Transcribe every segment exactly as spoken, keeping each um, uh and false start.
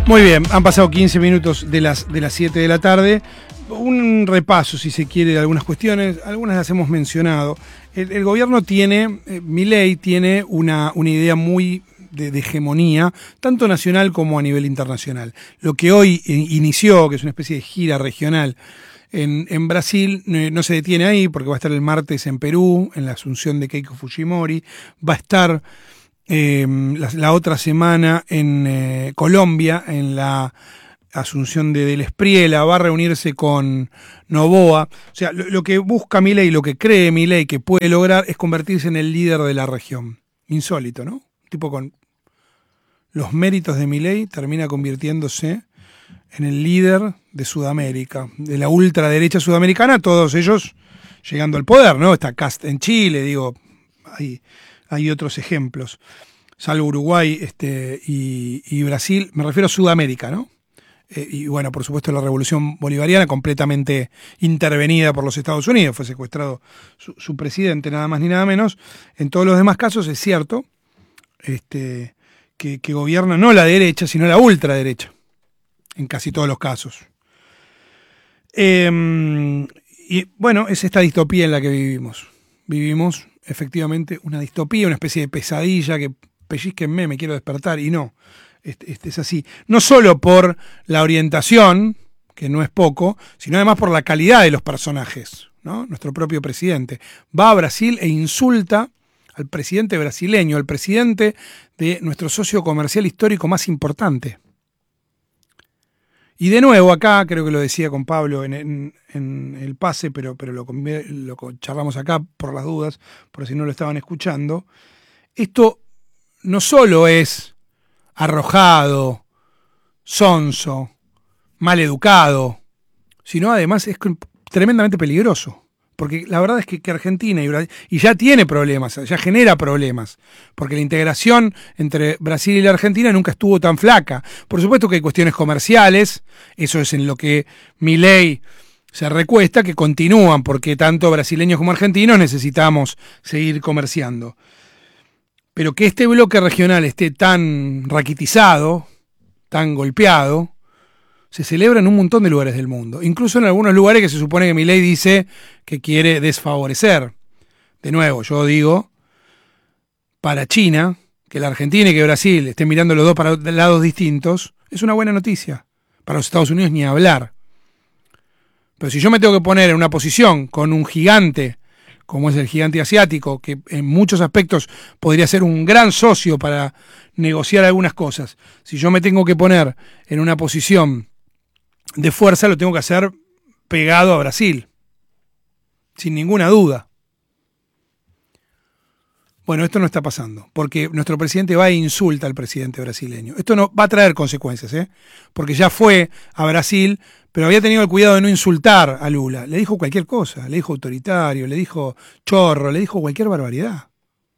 Muy bien, han pasado quince minutos de las, de las siete de la tarde. Un repaso, si se quiere, de algunas cuestiones. Algunas las hemos mencionado. El, el gobierno tiene, eh, Milei tiene una, una idea muy de, de hegemonía, tanto nacional como a nivel internacional. Lo que hoy eh, inició, que es una especie de gira regional en, en Brasil, eh, no se detiene ahí, porque va a estar el martes en Perú, en la asunción de Keiko Fujimori. Va a estar Eh, la, la otra semana en eh, Colombia, en la asunción de Del Espriella, va a reunirse con Noboa. O sea, lo, lo que busca Milei, lo que cree Milei que puede lograr es convertirse en el líder de la región. Insólito, ¿no? Tipo con los méritos de Milei termina convirtiéndose en el líder de Sudamérica, de la ultraderecha sudamericana, todos ellos llegando al poder, ¿no? Está Kast en Chile, digo, hay... Hay otros ejemplos, salvo Uruguay este, y, y Brasil, me refiero a Sudamérica, ¿no? Eh, y bueno, por supuesto la revolución bolivariana completamente intervenida por los Estados Unidos, fue secuestrado su, su presidente, nada más ni nada menos. En todos los demás casos es cierto este, que, que gobierna no la derecha, sino la ultraderecha, en casi todos los casos. Eh, y bueno, es esta distopía en la que vivimos. Vivimos efectivamente una distopía, una especie de pesadilla que pellizquenme, me quiero despertar, y no, este, este es así. No solo por la orientación, que no es poco, sino además por la calidad de los personajes, ¿no? Nuestro propio presidente va a Brasil e insulta al presidente brasileño, al presidente de nuestro socio comercial histórico más importante. Y de nuevo acá, creo que lo decía con Pablo en, en, en el pase, pero, pero lo, lo charlamos acá por las dudas, por si no lo estaban escuchando, esto no solo es arrojado, sonso, mal educado, sino además es tremendamente peligroso. Porque la verdad es que, que Argentina y Brasil, y ya tiene problemas, ya genera problemas, porque la integración entre Brasil y la Argentina nunca estuvo tan flaca. Por supuesto que hay cuestiones comerciales, eso es en lo que Milei se recuesta, que continúan, porque tanto brasileños como argentinos necesitamos seguir comerciando. Pero que este bloque regional esté tan raquitizado, tan golpeado, se celebra en un montón de lugares del mundo, incluso en algunos lugares que se supone que Milei dice que quiere desfavorecer. De nuevo, yo digo, para China, que la Argentina y que Brasil estén mirando los dos para lados distintos, es una buena noticia. Para los Estados Unidos ni hablar. Pero si yo me tengo que poner en una posición con un gigante, como es el gigante asiático, que en muchos aspectos podría ser un gran socio para negociar algunas cosas, si yo me tengo que poner en una posición de fuerza, lo tengo que hacer pegado a Brasil, sin ninguna duda. Bueno, esto no está pasando, porque nuestro presidente va e insulta al presidente brasileño. Esto no va a traer consecuencias, ¿eh? Porque ya fue a Brasil, pero había tenido el cuidado de no insultar a Lula. Le dijo cualquier cosa, le dijo autoritario, le dijo chorro, le dijo cualquier barbaridad.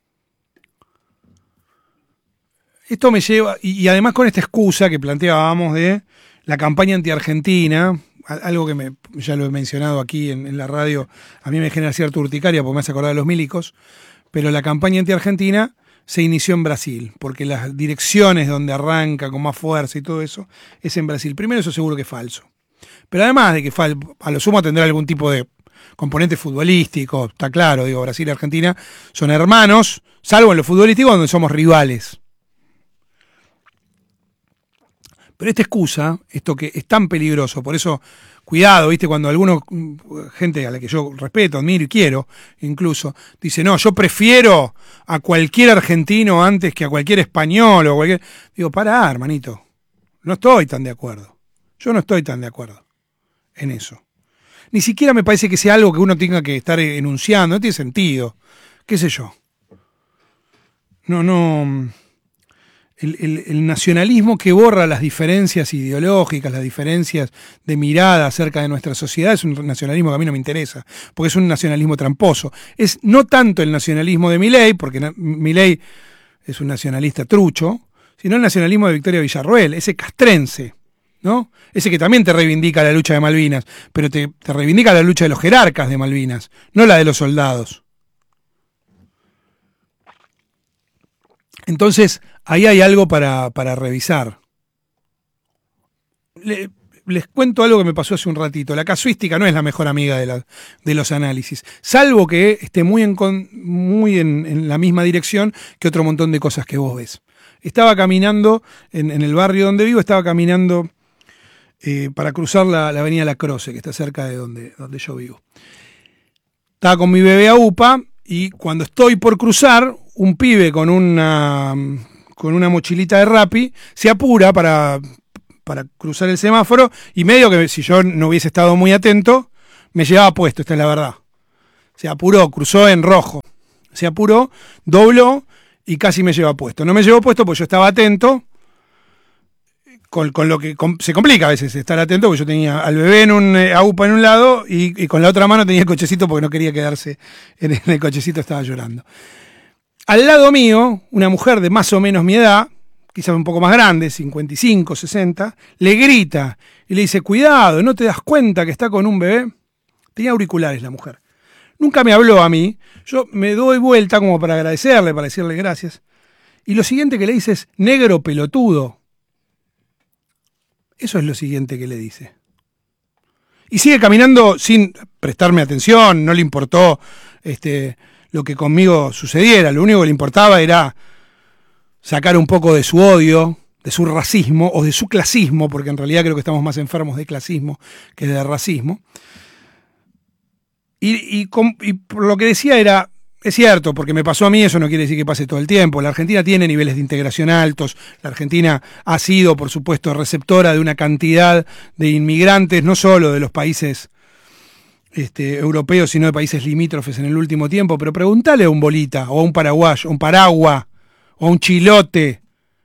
Esto me lleva, y, y además con esta excusa que planteábamos de la campaña anti-argentina, algo que me, ya lo he mencionado aquí en, en la radio, a mí me genera cierta urticaria porque me hace acordar de los milicos, pero la campaña anti-argentina se inició en Brasil, porque las direcciones donde arranca con más fuerza y todo eso es en Brasil. Primero, eso seguro que es falso. Pero además de que a lo sumo tendrá algún tipo de componente futbolístico, está claro, digo, Brasil y Argentina son hermanos, salvo en lo futbolístico donde somos rivales. Pero esta excusa, esto que es tan peligroso, por eso, cuidado, ¿viste? Cuando algunos, gente a la que yo respeto, admiro y quiero, incluso, dice, no, yo prefiero a cualquier argentino antes que a cualquier español o cualquier... Digo, pará, hermanito, no estoy tan de acuerdo. Yo no estoy tan de acuerdo en eso. Ni siquiera me parece que sea algo que uno tenga que estar enunciando, no tiene sentido. ¿Qué sé yo? No, no... El, el, el nacionalismo que borra las diferencias ideológicas, las diferencias de mirada acerca de nuestra sociedad, es un nacionalismo que a mí no me interesa, porque es un nacionalismo tramposo. Es no tanto el nacionalismo de Milei, porque na, Milei es un nacionalista trucho, sino el nacionalismo de Victoria Villarroel, ese castrense, ¿no? Ese que también te reivindica la lucha de Malvinas, pero te, te reivindica la lucha de los jerarcas de Malvinas, no la de los soldados. Entonces, ahí hay algo para, para revisar. Le, les cuento algo que me pasó hace un ratito. La casuística no es la mejor amiga de, la, de los análisis, salvo que esté muy, en, muy en, en la misma dirección que otro montón de cosas que vos ves. Estaba caminando en, en el barrio donde vivo, estaba caminando eh, para cruzar la, la avenida La Croce, que está cerca de donde, donde yo vivo. Estaba con mi bebé a UPA y cuando estoy por cruzar, un pibe con una, con una mochilita de Rappi se apura para... para cruzar el semáforo, y medio que si yo no hubiese estado muy atento, me llevaba puesto, esta es la verdad. Se apuró, cruzó en rojo, se apuró, dobló y casi me lleva puesto. No me llevó puesto porque yo estaba atento, con, con lo que con, se complica a veces estar atento, porque yo tenía al bebé en un eh, AUPA en un lado y, y con la otra mano tenía el cochecito porque no quería quedarse en el, en el cochecito, estaba llorando. Al lado mío, una mujer de más o menos mi edad, quizás un poco más grande, cincuenta y cinco, sesenta, le grita y le dice, cuidado, ¿no te das cuenta que está con un bebé? Tenía auriculares la mujer. Nunca me habló a mí, yo me doy vuelta como para agradecerle, para decirle gracias. Y lo siguiente que le dice es, negro pelotudo. Eso es lo siguiente que le dice. Y sigue caminando sin prestarme atención, no le importó este, lo que conmigo sucediera, lo único que le importaba era sacar un poco de su odio, de su racismo o de su clasismo, porque en realidad creo que estamos más enfermos de clasismo que de racismo. Y, y, con, y por lo que decía era, es cierto, porque me pasó a mí, eso no quiere decir que pase todo el tiempo. La Argentina tiene niveles de integración altos, la Argentina ha sido, por supuesto, receptora de una cantidad de inmigrantes, no solo de los países este, europeos, sino de países limítrofes en el último tiempo, pero preguntale a un bolita, o a un paraguayo, a un paragua, o un chilote,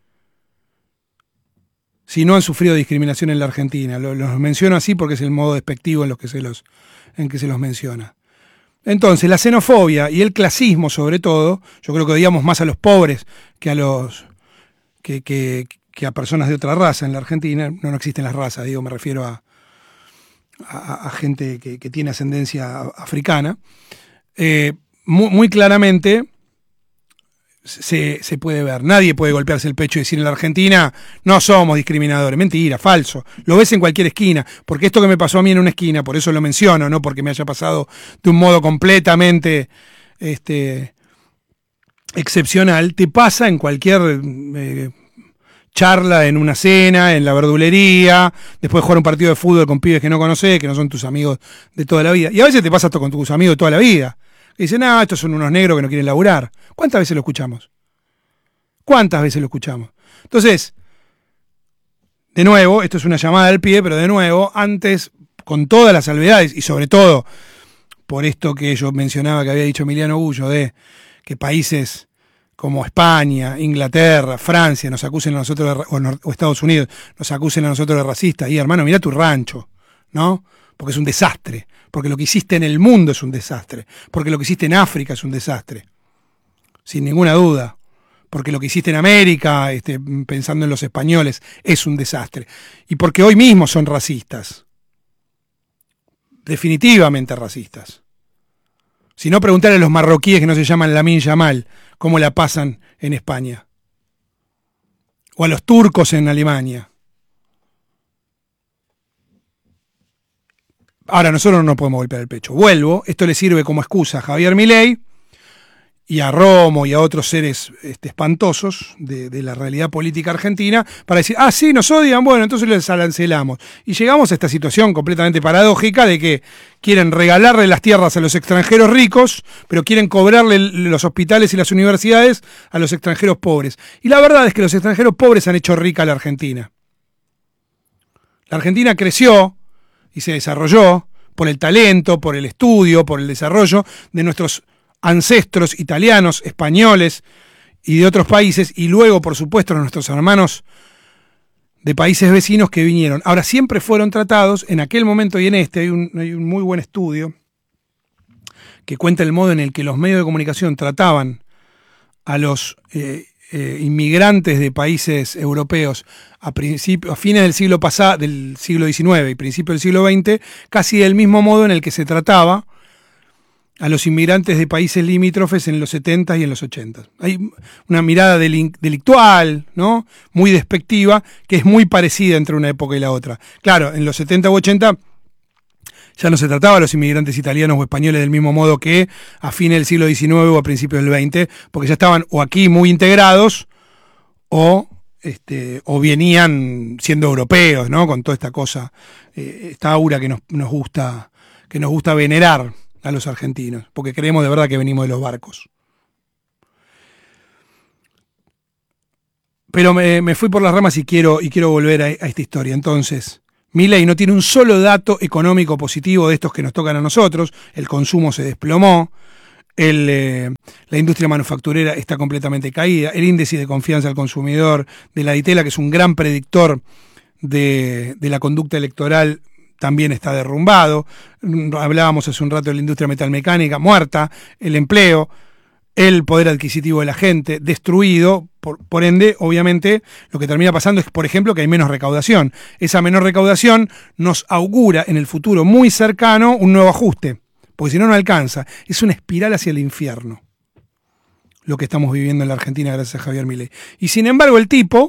si no han sufrido discriminación en la Argentina. Los lo menciono así porque es el modo despectivo en, los que se los, en que se los menciona. Entonces, la xenofobia y el clasismo, sobre todo, yo creo que odiamos más a los pobres que a los que, que, que a personas de otra raza en la Argentina. No, no existen las razas, digo, me refiero a, a, a gente que, que tiene ascendencia africana. Eh, muy, muy claramente Se, se puede ver. Nadie puede golpearse el pecho y decir en la Argentina no somos discriminadores. Mentira, falso. Lo ves en cualquier esquina. Porque esto que me pasó a mí en una esquina, por eso lo menciono, no porque me haya pasado de un modo completamente este, excepcional, te pasa en cualquier eh, charla, en una cena, en la verdulería, después de jugar un partido de fútbol con pibes que no conocés, que no son tus amigos de toda la vida. Y a veces te pasa esto con tus amigos de toda la vida. Y dicen, ah, estos son unos negros que no quieren laburar. ¿Cuántas veces lo escuchamos? ¿Cuántas veces lo escuchamos? Entonces, de nuevo, esto es una llamada al pie, pero de nuevo, antes, con todas las salvedades, y sobre todo por esto que yo mencionaba que había dicho Emiliano Gullo, de que países como España, Inglaterra, Francia nos acusen a nosotros, de, o, o Estados Unidos, nos acusen a nosotros de racistas. Y hermano, mira tu rancho, ¿no? Porque es un desastre, porque lo que hiciste en el mundo es un desastre, porque lo que hiciste en África es un desastre, sin ninguna duda, porque lo que hiciste en América, este, pensando en los españoles, es un desastre, y porque hoy mismo son racistas, definitivamente racistas. Si no, preguntarle a los marroquíes que no se llaman Lamine Yamal, cómo la pasan en España, o a los turcos en Alemania. Ahora, nosotros no nos podemos golpear el pecho. Vuelvo, esto le sirve como excusa a Javier Milei y a Romo y a otros seres este, espantosos de, de la realidad política argentina para decir, ah, sí, nos odian, bueno, entonces les arancelamos. Y llegamos a esta situación completamente paradójica de que quieren regalarle las tierras a los extranjeros ricos, pero quieren cobrarle los hospitales y las universidades a los extranjeros pobres. Y la verdad es que los extranjeros pobres han hecho rica a la Argentina. La Argentina creció y se desarrolló por el talento, por el estudio, por el desarrollo de nuestros ancestros italianos, españoles y de otros países, y luego, por supuesto, nuestros hermanos de países vecinos que vinieron. Ahora, siempre fueron tratados, en aquel momento y en este, hay un, hay un muy buen estudio que cuenta el modo en el que los medios de comunicación trataban a los eh, eh, inmigrantes de países europeos a, principio, a fines del siglo pasado, del siglo diecinueve y principios del siglo veinte, casi del mismo modo en el que se trataba a los inmigrantes de países limítrofes en los setenta y en los ochenta. Hay una mirada delictual, ¿no? Muy despectiva, que es muy parecida entre una época y la otra. Claro, en los setenta u ochenta ya no se trataba a los inmigrantes italianos o españoles del mismo modo que a fines del siglo diecinueve o a principios del veinte, porque ya estaban o aquí muy integrados o, este, o venían siendo europeos, ¿no? Con toda esta cosa, eh, esta aura que nos, nos gusta, que nos gusta venerar a los argentinos, porque creemos de verdad que venimos de los barcos. Pero me, me fui por las ramas y quiero, y quiero volver a, a esta historia. Entonces, Milei no tiene un solo dato económico positivo de estos que nos tocan a nosotros. El consumo se desplomó, el, eh, la industria manufacturera está completamente caída, el índice de confianza al consumidor de la Ditela, que es un gran predictor de, de la conducta electoral, también está derrumbado. Hablábamos hace un rato de la industria metalmecánica, muerta, el empleo, el poder adquisitivo de la gente, destruido. Por, por ende, obviamente, lo que termina pasando es, por ejemplo, que hay menos recaudación. Esa menor recaudación nos augura en el futuro muy cercano un nuevo ajuste, porque si no, no alcanza. Es una espiral hacia el infierno lo que estamos viviendo en la Argentina gracias a Javier Milei. Y sin embargo, el tipo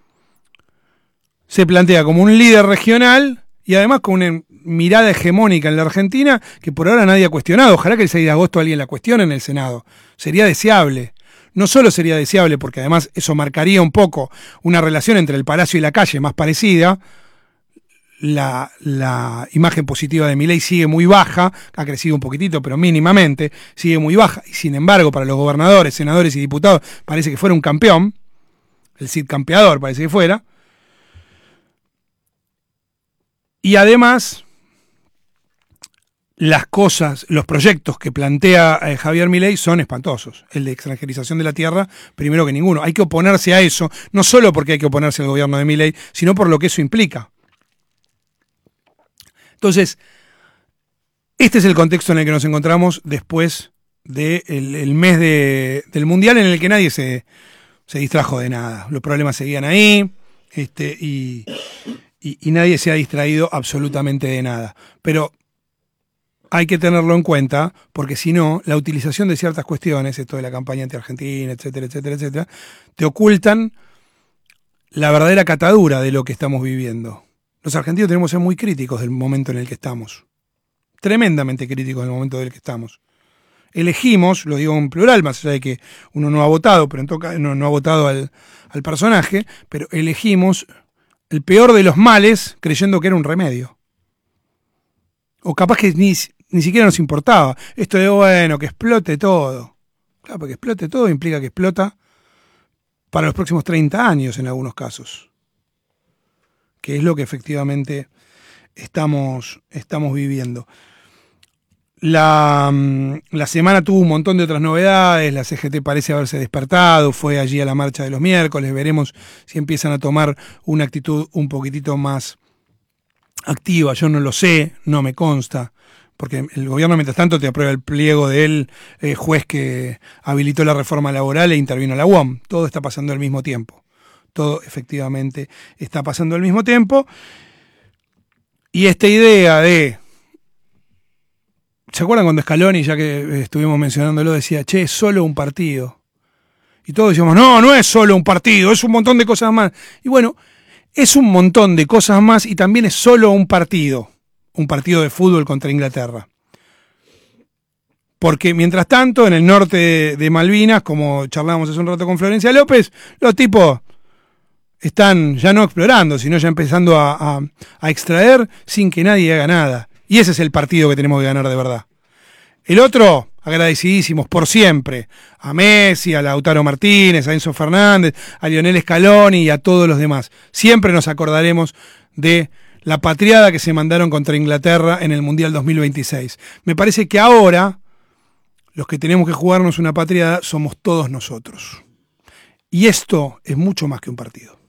se plantea como un líder regional y además con una mirada hegemónica en la Argentina que por ahora nadie ha cuestionado. Ojalá que el seis de agosto alguien la cuestione en el Senado. Sería deseable. No solo sería deseable, porque además eso marcaría un poco una relación entre el Palacio y la calle más parecida. La, la imagen positiva de Milei sigue muy baja, ha crecido un poquitito, pero mínimamente, sigue muy baja. Y sin embargo, para los gobernadores, senadores y diputados, parece que fuera un campeón. El Cid campeador parece que fuera. Y además, las cosas, los proyectos que plantea eh, Javier Milei son espantosos. El de extranjerización de la tierra, primero que ninguno. Hay que oponerse a eso, no solo porque hay que oponerse al gobierno de Milei, sino por lo que eso implica. Entonces, este es el contexto en el que nos encontramos después del de el mes de, del Mundial, en el que nadie se, se distrajo de nada. Los problemas seguían ahí, este, y... Y, y nadie se ha distraído absolutamente de nada. Pero hay que tenerlo en cuenta, porque si no, la utilización de ciertas cuestiones, esto de la campaña anti-argentina, etcétera, etcétera, etcétera, te ocultan la verdadera catadura de lo que estamos viviendo. Los argentinos tenemos que ser muy críticos del momento en el que estamos. Tremendamente críticos del momento en el que estamos. Elegimos, lo digo en plural, más allá de que uno no ha votado, pero en todo caso no, no ha votado al, al personaje, pero elegimos el peor de los males creyendo que era un remedio. O capaz que ni, ni siquiera nos importaba. Esto de, bueno, que explote todo. Claro, porque explote todo implica que explota para los próximos treinta años en algunos casos. Que es lo que efectivamente estamos, estamos viviendo. La, la semana tuvo un montón de otras novedades, la C G T parece haberse despertado, fue allí a la marcha de los miércoles, veremos si empiezan a tomar una actitud un poquitito más activa, yo no lo sé, no me consta, porque el gobierno mientras tanto te aprueba el pliego del eh, juez que habilitó la reforma laboral e intervino la U O M, todo está pasando al mismo tiempo, todo efectivamente está pasando al mismo tiempo, y esta idea de... ¿Se acuerdan cuando Scaloni, ya que estuvimos mencionándolo, decía, che, es solo un partido? Y todos decíamos, no, no es solo un partido, es un montón de cosas más. Y bueno, es un montón de cosas más y también es solo un partido, un partido de fútbol contra Inglaterra. Porque mientras tanto, en el norte de, de Malvinas, como charlábamos hace un rato con Florencia López, los tipos están ya no explorando, sino ya empezando a, a, a extraer sin que nadie haga nada. Y ese es el partido que tenemos que ganar de verdad. El otro, agradecidísimos por siempre, a Messi, a Lautaro Martínez, a Enzo Fernández, a Lionel Scaloni y a todos los demás. Siempre nos acordaremos de la patriada que se mandaron contra Inglaterra en el Mundial dos mil veintiséis. Me parece que ahora los que tenemos que jugarnos una patriada somos todos nosotros. Y esto es mucho más que un partido.